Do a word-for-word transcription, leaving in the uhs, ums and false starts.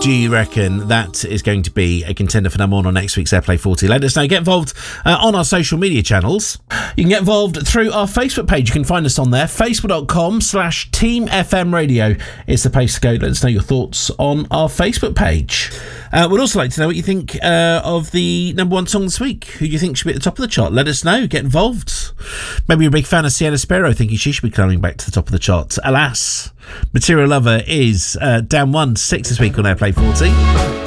do you reckon that is going to be a contender for number one on next week's Airplay forty? Let us know. Get involved uh, on our social media channels. You can get involved through our Facebook page. You can find us on there. Facebook.com slash Team FM Radio is the place to go. Let us know your thoughts on our Facebook page. Uh, we'd also like to know what you think uh, of the number one song this week. Who do you think should be at the top of the chart? Let us know. Get involved. Maybe you're a big fan of Sienna Sparrow, thinking she should be coming back to the top of the chart. Alas, Material Lover is uh, down one, six this week on Airplay forty.